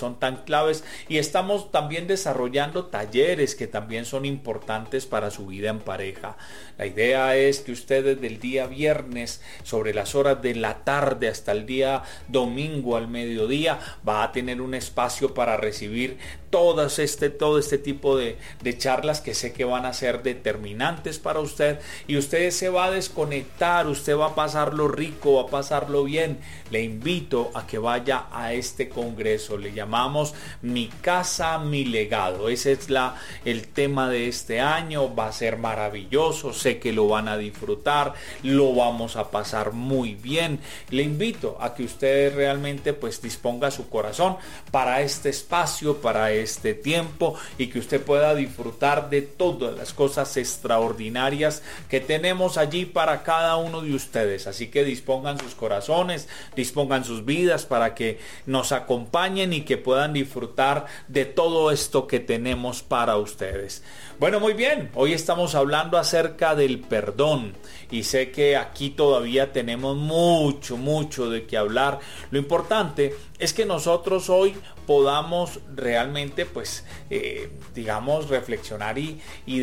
son tan claves, y estamos también desarrollando talleres que también son importantes para su vida en pareja. La idea es que usted desde el día viernes sobre las horas de la tarde hasta el día domingo al mediodía va a tener un espacio para recibir todo este tipo de charlas que sé que van a ser determinantes para usted, y usted se va a desconectar, usted va a pasarlo rico, va a pasarlo bien. Le invito a que vaya a este congreso, le llamamos Mi Casa, Mi Legado. Ese es el tema de este año. Va a ser maravilloso, sé que lo van a disfrutar, lo vamos a pasar muy bien. Le invito a que usted realmente pues disponga su corazón para este espacio, para este tiempo, y que usted pueda disfrutar de todas las cosas extraordinarias que tenemos allí para cada uno de ustedes. Así que dispongan sus corazones, dispongan sus vidas para que nos acompañen y que puedan disfrutar de todo esto que tenemos para ustedes. Bueno, muy bien, hoy estamos hablando acerca del perdón, y sé que aquí todavía tenemos mucho de qué hablar. Lo importante es que nosotros hoy podamos realmente pues digamos reflexionar y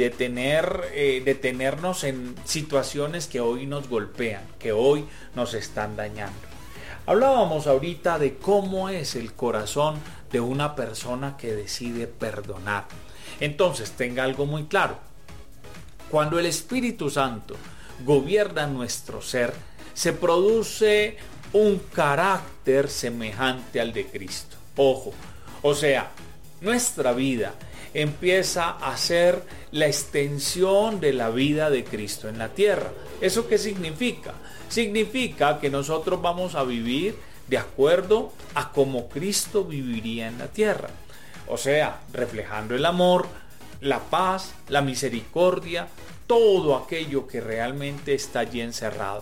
detenernos en situaciones que hoy nos golpean, que hoy nos están dañando. Hablábamos ahorita de cómo es el corazón de una persona que decide perdonar. Entonces tenga algo muy claro: cuando el Espíritu Santo gobierna nuestro ser, se produce un carácter semejante al de Cristo. Ojo, o sea, nuestra vida empieza a ser la extensión de la vida de Cristo en la tierra. ¿Eso qué significa? Significa que nosotros vamos a vivir de acuerdo a cómo Cristo viviría en la tierra. O sea, reflejando el amor, la paz, la misericordia, todo aquello que realmente está allí encerrado.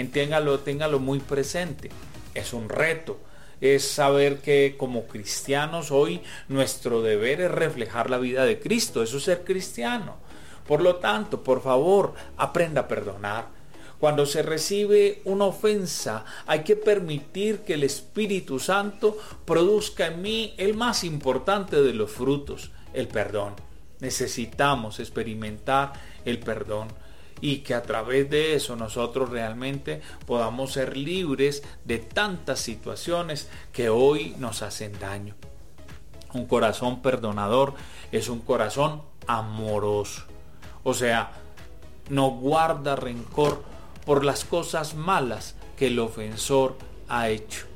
Téngalo muy presente. Es un reto. Es saber que como cristianos hoy nuestro deber es reflejar la vida de Cristo. Eso es ser cristiano. Por lo tanto, por favor, aprenda a perdonar. Cuando se recibe una ofensa, hay que permitir que el Espíritu Santo produzca en mí el más importante de los frutos, el perdón. Necesitamos experimentar el perdón, y que a través de eso nosotros realmente podamos ser libres de tantas situaciones que hoy nos hacen daño. Un corazón perdonador es un corazón amoroso. O sea, no guarda rencor por las cosas malas que el ofensor ha hecho.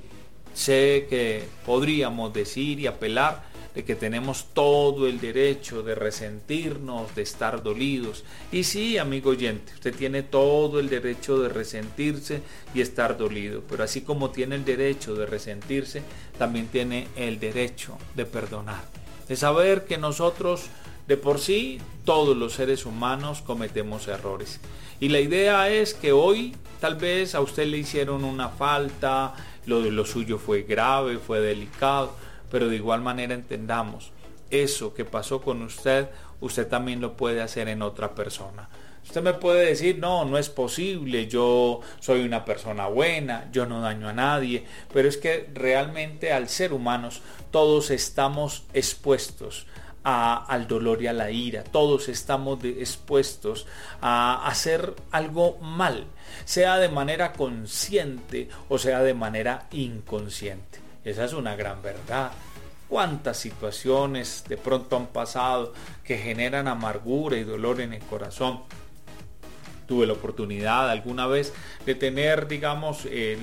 Sé que podríamos decir y apelar de que tenemos todo el derecho de resentirnos, de estar dolidos. Y sí, amigo oyente, usted tiene todo el derecho de resentirse y estar dolido. Pero así como tiene el derecho de resentirse, también tiene el derecho de perdonar. De saber que nosotros, de por sí, todos los seres humanos cometemos errores. Y la idea es que hoy tal vez a usted le hicieron una falta, lo suyo fue grave, fue delicado, pero de igual manera entendamos, eso que pasó con usted, usted también lo puede hacer en otra persona. Usted me puede decir, no es posible, yo soy una persona buena, yo no daño a nadie, pero es que realmente al ser humanos todos estamos expuestos al dolor y a la ira. Todos estamos expuestos a hacer algo mal, sea de manera consciente o sea de manera inconsciente. Esa es una gran verdad. ¿Cuántas situaciones de pronto han pasado que generan amargura y dolor en el corazón? Tuve la oportunidad alguna vez de tener, digamos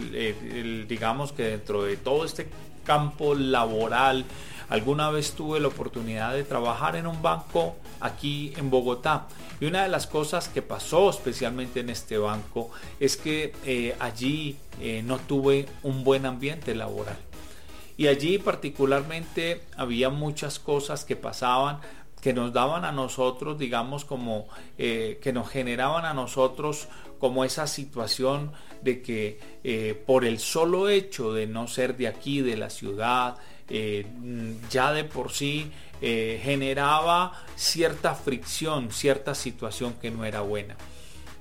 que dentro de todo este campo laboral, alguna vez tuve la oportunidad de trabajar en un banco aquí en Bogotá, y una de las cosas que pasó especialmente en este banco es que allí no tuve un buen ambiente laboral, y allí particularmente había muchas cosas que pasaban que nos daban a nosotros, digamos, como que nos generaban a nosotros como esa situación de que por el solo hecho de no ser de aquí, de la ciudad, ya de por sí generaba cierta fricción, cierta situación que no era buena.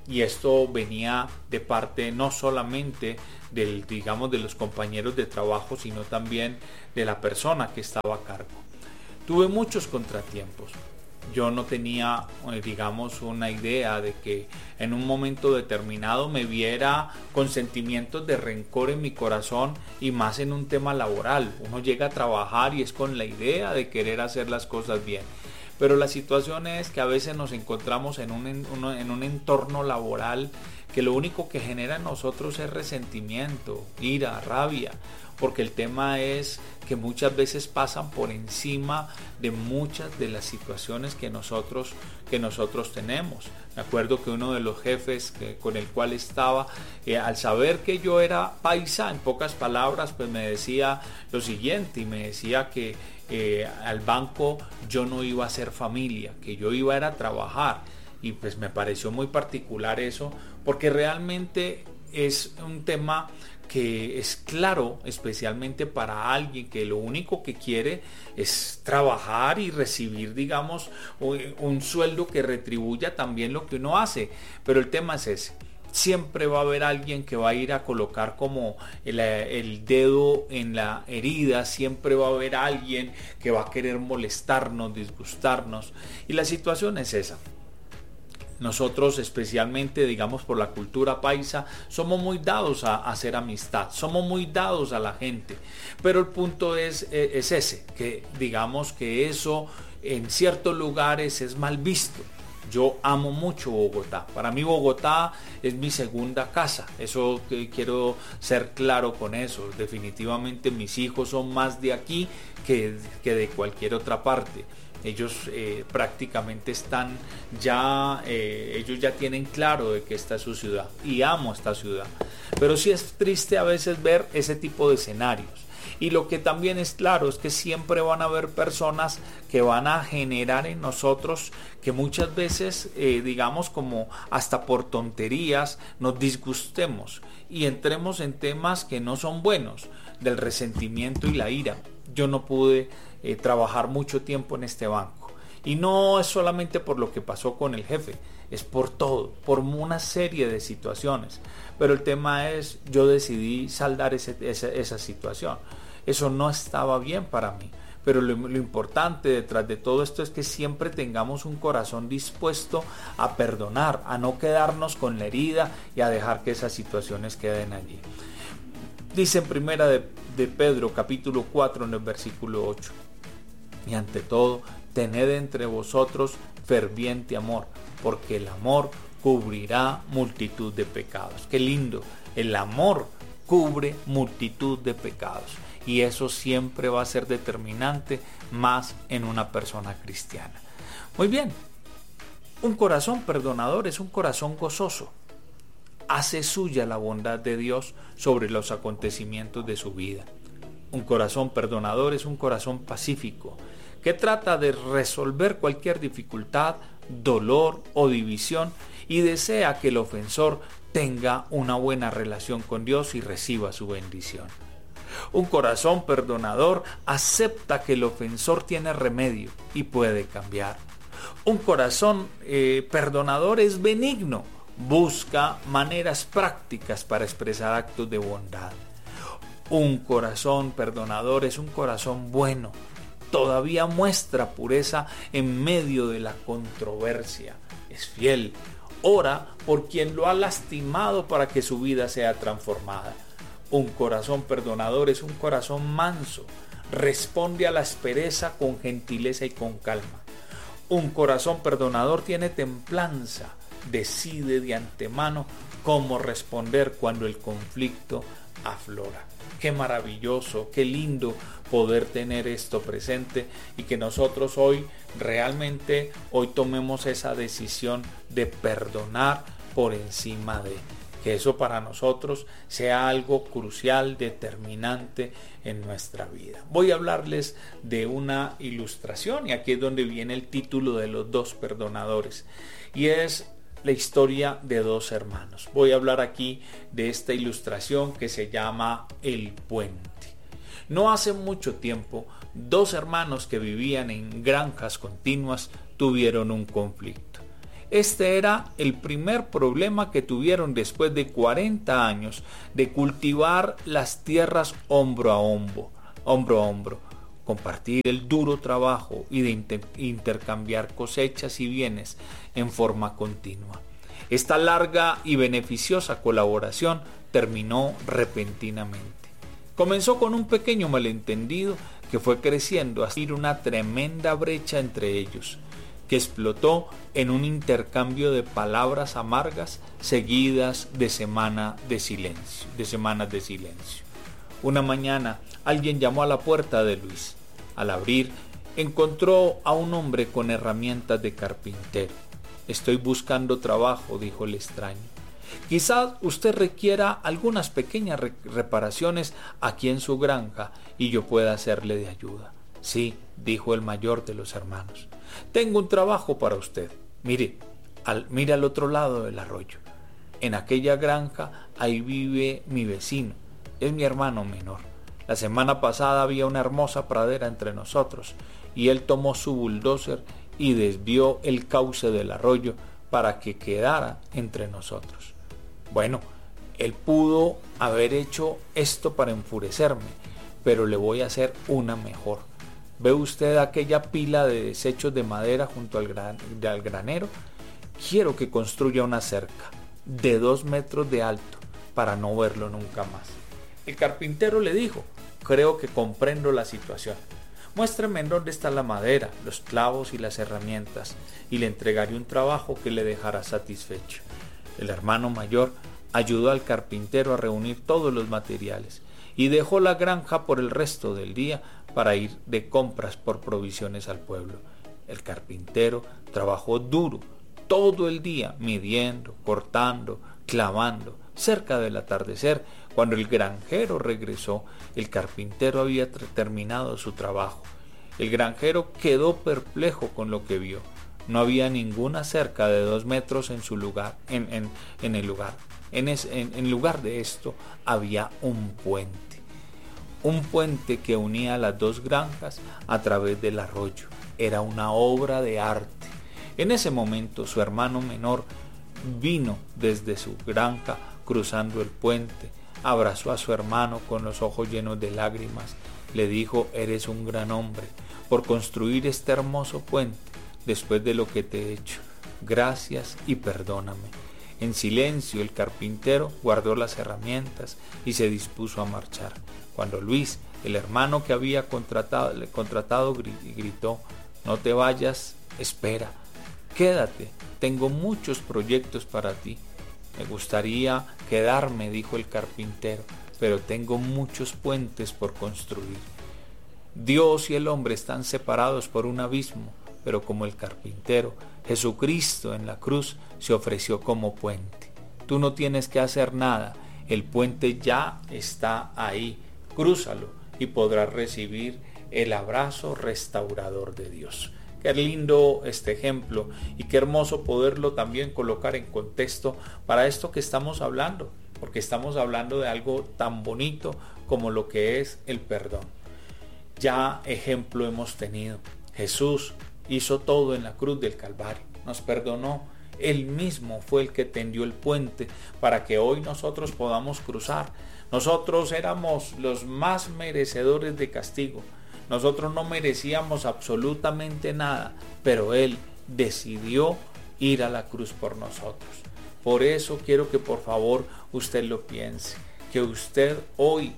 Y esto venía de parte no solamente de los compañeros de trabajo, sino también de la persona que estaba a cargo. Tuve muchos contratiempos. Yo no tenía, una idea de que en un momento determinado me viera con sentimientos de rencor en mi corazón, y más en un tema laboral. Uno llega a trabajar y es con la idea de querer hacer las cosas bien. Pero la situación es que a veces nos encontramos en un entorno laboral que lo único que genera en nosotros es resentimiento, ira, rabia, porque el tema es que muchas veces pasan por encima de muchas de las situaciones que nosotros tenemos. Me acuerdo que uno de los jefes con el cual estaba, al saber que yo era paisa, en pocas palabras, pues me decía lo siguiente, y me decía que al banco yo no iba a hacer familia, que yo iba a ir a trabajar. Y pues me pareció muy particular eso, porque realmente es un tema que es claro, especialmente para alguien que lo único que quiere es trabajar y recibir, digamos, un sueldo que retribuya también lo que uno hace. Pero el tema es ese. Siempre va a haber alguien que va a ir a colocar como el dedo en la herida, siempre va a haber alguien que va a querer molestarnos, disgustarnos, y la situación es esa. Nosotros, especialmente, digamos, por la cultura paisa, somos muy dados a hacer amistad, somos muy dados a la gente, pero el punto es ese, que digamos que eso en ciertos lugares es mal visto. Yo amo mucho Bogotá. Para mí Bogotá es mi segunda casa. Eso quiero ser claro con eso. Definitivamente mis hijos son más de aquí que de cualquier otra parte. Ellos prácticamente están ellos ya tienen claro de que esta es su ciudad, y amo esta ciudad. Pero sí es triste a veces ver ese tipo de escenarios. Y lo que también es claro es que siempre van a haber personas que van a generar en nosotros que muchas veces, digamos, como hasta por tonterías, nos disgustemos y entremos en temas que no son buenos, del resentimiento y la ira. Yo no pude trabajar mucho tiempo en este banco. Y no es solamente por lo que pasó con el jefe, es por todo, por una serie de situaciones. Pero el tema es, yo decidí saldar esa situación. Eso no estaba bien para mí. Pero lo importante detrás de todo esto es que siempre tengamos un corazón dispuesto a perdonar, a no quedarnos con la herida y a dejar que esas situaciones queden allí. Dice en primera de Pedro, capítulo 4, en el versículo 8. Y ante todo, tened entre vosotros ferviente amor, porque el amor cubrirá multitud de pecados. Qué lindo, el amor cubre multitud de pecados. Y eso siempre va a ser determinante, más en una persona cristiana. Muy bien, un corazón perdonador es un corazón gozoso. Hace suya la bondad de Dios sobre los acontecimientos de su vida. Un corazón perdonador es un corazón pacífico, que trata de resolver cualquier dificultad, dolor o división, y desea que el ofensor tenga una buena relación con Dios y reciba su bendición. Un corazón perdonador acepta que el ofensor tiene remedio y puede cambiar. Un corazón perdonador es benigno, busca maneras prácticas para expresar actos de bondad. Un corazón perdonador es un corazón bueno, todavía muestra pureza en medio de la controversia, es fiel, ora por quien lo ha lastimado para que su vida sea transformada. Un corazón perdonador es un corazón manso, responde a la aspereza con gentileza y con calma. Un corazón perdonador tiene templanza, decide de antemano cómo responder cuando el conflicto aflora. Qué maravilloso, qué lindo poder tener esto presente, y que nosotros hoy tomemos esa decisión de perdonar por encima de, que eso para nosotros sea algo crucial, determinante en nuestra vida. Voy a hablarles de una ilustración, y aquí es donde viene el título de los dos perdonadores, y es la historia de dos hermanos. Voy a hablar aquí de esta ilustración que se llama El Puente. No hace mucho tiempo, dos hermanos que vivían en granjas continuas tuvieron un conflicto. Este era el primer problema que tuvieron después de 40 años de cultivar las tierras hombro a hombro, compartir el duro trabajo y de intercambiar cosechas y bienes en forma continua. Esta larga y beneficiosa colaboración terminó repentinamente. Comenzó con un pequeño malentendido que fue creciendo hasta una tremenda brecha entre ellos, que explotó en un intercambio de palabras amargas seguidas de semanas de silencio. Una mañana alguien llamó a la puerta de Luis. Al abrir, encontró a un hombre con herramientas de carpintero. «Estoy buscando trabajo», dijo el extraño. «Quizás usted requiera algunas pequeñas reparaciones aquí en su granja y yo pueda hacerle de ayuda». «Sí», dijo el mayor de los hermanos. «Tengo un trabajo para usted. Mire al otro lado del arroyo. En aquella granja ahí vive mi vecino. Es mi hermano menor. La semana pasada había una hermosa pradera entre nosotros y él tomó su bulldozer y desvió el cauce del arroyo para que quedara entre nosotros. Bueno, él pudo haber hecho esto para enfurecerme, pero le voy a hacer una mejor. ¿Ve usted aquella pila de desechos de madera junto al granero? Quiero que construya una cerca de 2 metros de alto para no verlo nunca más». El carpintero le dijo: «Creo que comprendo la situación. Muéstreme en dónde está la madera, los clavos y las herramientas, y le entregaré un trabajo que le dejará satisfecho». El hermano mayor ayudó al carpintero a reunir todos los materiales y dejó la granja por el resto del día para ir de compras por provisiones al pueblo. El carpintero trabajó duro todo el día, midiendo, cortando, clavando. Cerca del atardecer, cuando el granjero regresó, el carpintero había terminado su trabajo. El granjero quedó perplejo con lo que vio. No había ninguna cerca de 2 metros en su lugar, en el lugar. En lugar de esto, había un puente que unía las 2 granjas a través del arroyo. Era una obra de arte. En ese momento, su hermano menor vino desde su granja cruzando el puente, abrazó a su hermano con los ojos llenos de lágrimas, le dijo: «Eres un gran hombre por construir este hermoso puente después de lo que te he hecho. Gracias y perdóname». En silencio, el carpintero guardó las herramientas y se dispuso a marchar, cuando Luis, el hermano que había contratado, gritó: «No te vayas, espera, quédate, tengo muchos proyectos para ti». «Me gustaría quedarme», dijo el carpintero, «pero tengo muchos puentes por construir». Dios y el hombre están separados por un abismo, pero como el carpintero, Jesucristo en la cruz se ofreció como puente. Tú no tienes que hacer nada, el puente ya está ahí. Crúzalo y podrás recibir el abrazo restaurador de Dios. Qué lindo este ejemplo y qué hermoso poderlo también colocar en contexto para esto que estamos hablando, porque estamos hablando de algo tan bonito como lo que es el perdón. Ya ejemplo hemos tenido. Jesús hizo todo en la cruz del Calvario, nos perdonó. Él mismo fue el que tendió el puente para que hoy nosotros podamos cruzar. Nosotros éramos los más merecedores de castigo. Nosotros no merecíamos absolutamente nada, pero Él decidió ir a la cruz por nosotros. Por eso quiero que por favor usted lo piense, que usted hoy,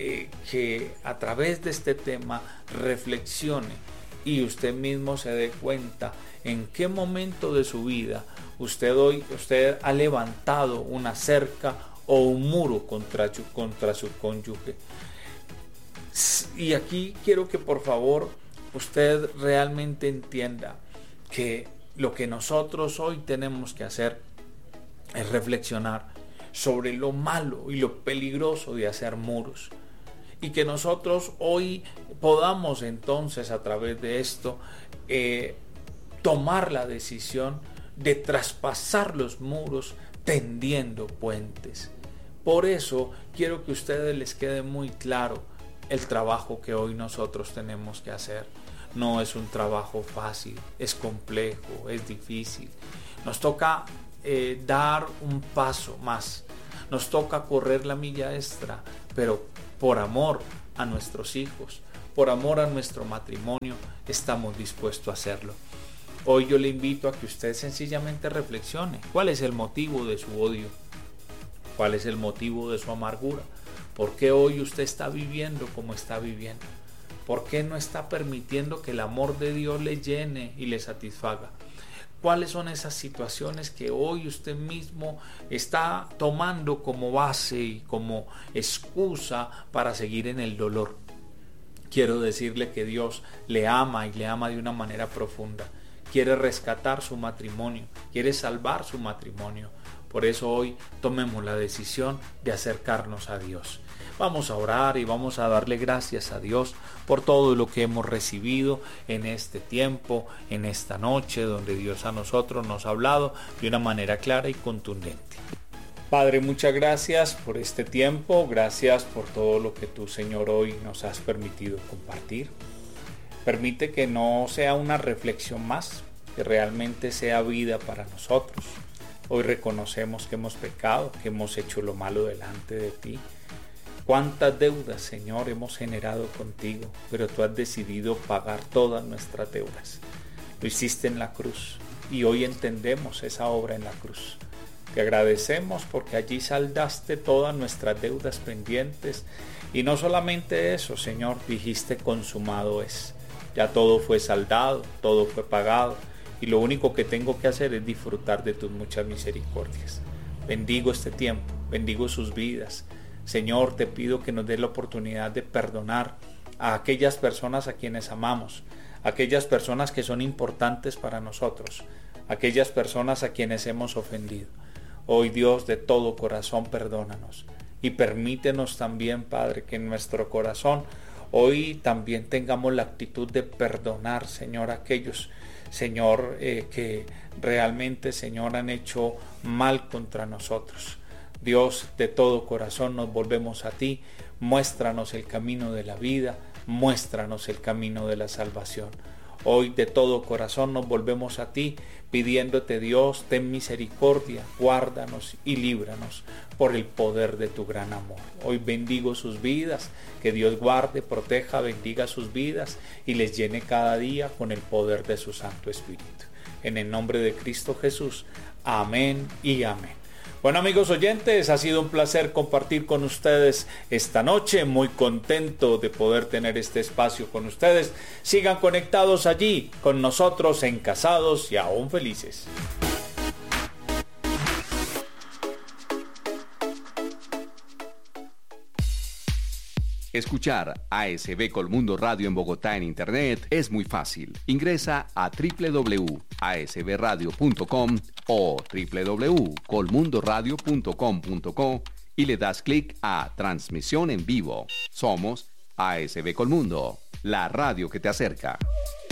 que a través de este tema reflexione y usted mismo se dé cuenta en qué momento de su vida usted ha levantado una cerca o un muro contra su cónyuge. Y aquí quiero que por favor usted realmente entienda que lo que nosotros hoy tenemos que hacer es reflexionar sobre lo malo y lo peligroso de hacer muros. Y que nosotros hoy podamos entonces a través de esto tomar la decisión de traspasar los muros tendiendo puentes. Por eso quiero que a ustedes les quede muy claro el trabajo que hoy nosotros tenemos que hacer. No es un trabajo fácil, es complejo, es difícil. Nos toca dar un paso más. Nos toca correr la milla extra, pero por amor a nuestros hijos, por amor a nuestro matrimonio, estamos dispuestos a hacerlo. Hoy yo le invito a que usted sencillamente reflexione. ¿Cuál es el motivo de su odio? ¿Cuál es el motivo de su amargura? ¿Por qué hoy usted está viviendo como está viviendo? ¿Por qué no está permitiendo que el amor de Dios le llene y le satisfaga? ¿Cuáles son esas situaciones que hoy usted mismo está tomando como base y como excusa para seguir en el dolor? Quiero decirle que Dios le ama y le ama de una manera profunda. Quiere rescatar su matrimonio, quiere salvar su matrimonio. Por eso hoy tomemos la decisión de acercarnos a Dios. Vamos a orar y vamos a darle gracias a Dios por todo lo que hemos recibido en este tiempo, en esta noche, donde Dios a nosotros nos ha hablado de una manera clara y contundente. Padre, muchas gracias por este tiempo, gracias por todo lo que tú, Señor, hoy nos has permitido compartir. Permite que no sea una reflexión más, que realmente sea vida para nosotros. Hoy reconocemos que hemos pecado, que hemos hecho lo malo delante de ti. Cuántas deudas, Señor, hemos generado contigo, pero tú has decidido pagar todas nuestras deudas. Lo hiciste en la cruz y hoy entendemos esa obra en la cruz. Te agradecemos porque allí saldaste todas nuestras deudas pendientes y no solamente eso, Señor, dijiste consumado es. Ya todo fue saldado, todo fue pagado y lo único que tengo que hacer es disfrutar de tus muchas misericordias. Bendigo este tiempo, bendigo sus vidas. Señor, te pido que nos des la oportunidad de perdonar a aquellas personas a quienes amamos, aquellas personas que son importantes para nosotros, aquellas personas a quienes hemos ofendido. Hoy, Dios, de todo corazón, perdónanos y permítenos también, Padre, que en nuestro corazón hoy también tengamos la actitud de perdonar, Señor, a aquellos, Señor, que realmente, Señor, han hecho mal contra nosotros. Dios, de todo corazón nos volvemos a ti, muéstranos el camino de la vida, muéstranos el camino de la salvación. Hoy de todo corazón nos volvemos a ti, pidiéndote, Dios, ten misericordia, guárdanos y líbranos por el poder de tu gran amor. Hoy bendigo sus vidas, que Dios guarde, proteja, bendiga sus vidas y les llene cada día con el poder de su Santo Espíritu. En el nombre de Cristo Jesús, amén y amén. Bueno, amigos oyentes, ha sido un placer compartir con ustedes esta noche, muy contento de poder tener este espacio con ustedes. Sigan conectados allí con nosotros en Casados y Aún Felices. Escuchar ASB Colmundo Radio en Bogotá en Internet es muy fácil. Ingresa a www.asbradio.com o www.colmundoradio.com.co y le das clic a Transmisión en Vivo. Somos ASB Colmundo, la radio que te acerca.